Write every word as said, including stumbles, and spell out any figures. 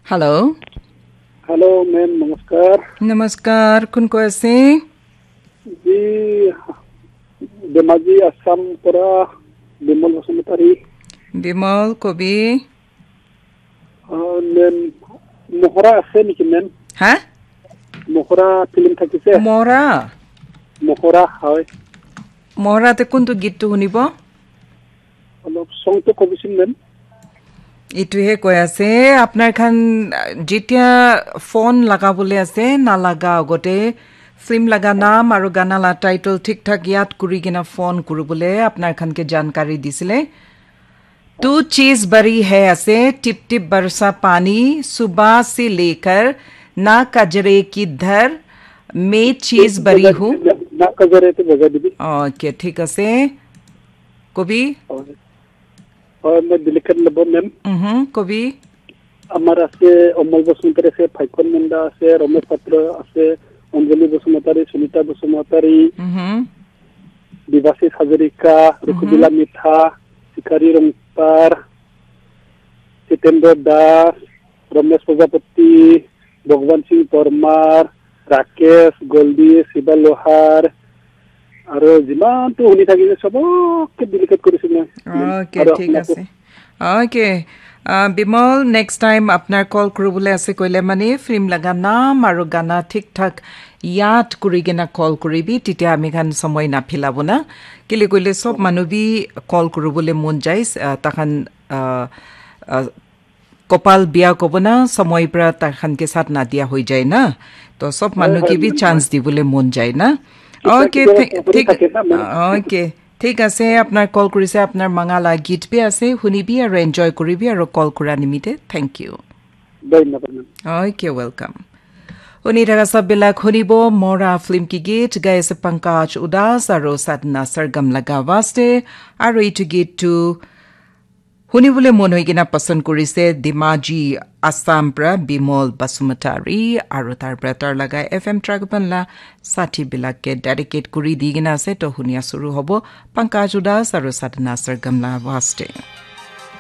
hello hello ma'am नमस्कार नमस्कार कौन को আছে जी बेमाजी आसाम পৰা বিমল বসুমতাৰী বিমল কবি মেম মহৰা আছে নেকি মেম হা মহৰা ফিল্ম থাকিছে মহৰা মহৰা হয় মহৰাতে কোনটো গীতটো শুনিব অলপ সংটো কবিছিল মেম ইটোহে কৈ আছে আপোনাৰ খান যেতিয়া ফোন লগাবলৈ আছে না লাগা আগতে ফিল্ম লগা নাম আৰু গানা লা টাইটেল ঠিক ঠাক ইয়াদ কৰি কিনা ফোন কৰিবলৈ আপোনাৰ খানকে জানকাৰী দিছিলে तू चीज बड़ी है ऐसे टिप टिप बरसा पानी सुबह से लेकर ना कजरे की धर मैं चीज बड़ी हूँ ना कजरे ते बजा दिबी ओके ठीक আছে কবি হয় মই দিলখন লব মেম হুম কবি আমার আছে অমল বসুমতাৰী আছে ফাইকন মুন্ডা আছে ৰমেশ পাত্ৰ আছে অঞ্জলি বসুমতাৰী সুনিতা বসুমতাৰী হুম দিবাসী হাজৰিকা ৰঘুবিলা মিঠা শিকাৰী ৰংপাৰ জিতেন্দ্ৰ দাস ৰমেশ প্ৰজাপতি ভগৱান সিং পৰমাৰ ৰাকেশ গল্ডি শিৱা লোহাৰ আৰু যিমানটো শুনি থাকিলে সবকে ডিলিকেট কৰিছো মই ওকে ঠিক আছে ওকে বিমল নেক্সট টাইম আপনার কল কৰিবলৈ আছে কইলে মানে ফিল্ম লগা নাম আৰু গানা ঠিক ঠাক ইয়াদ কৰি কিনা কল কৰিবি তেতিয়া আমি খান সময় নাফিলাব না কেলে কইলে সব মানুহবি কল কৰিবলৈ মন যায় তাখান কপাল বিয়া কব না সময় পৰা তাখানকে সাথ না দিয়া হৈ যায় না তো সব মানুহকে বি চান্স দিবলৈ মন যায় না ওকে ঠিক ওকে ঠিক আছে আপনার কল কৰিছে আপনার মঙ্গলা গীত বি আছে শুনিবি আৰু এনজয় কৰিবি আৰু কল কৰা নিমিতে থ্যাংক ইউ ধন্যবাদ ওকে ওয়েলকাম উনি থাকা সববিলাক শুনিব মৰা ফিল্ম কি গীত গাই আছে পংকজ উদাস আৰু সাধনা সৰগম লগা वास्ते আৰু এইটো গীতটো শুনিবলৈ মন হৈ কিনা পছন্দ কৰিছে ডিমাজি আসাম পৰা বিমল বসুমতাৰী আৰু তাৰ পৰা তাৰ লগা এফ এম ট্ৰাগপনলা সাথী বিলাকে ডেডিকেট কৰি দি কিনা আছে তো শুনিয়া শুৰু হ'ব পংকজ উদাস আৰু সাধনা সৰগম লগা वास्ते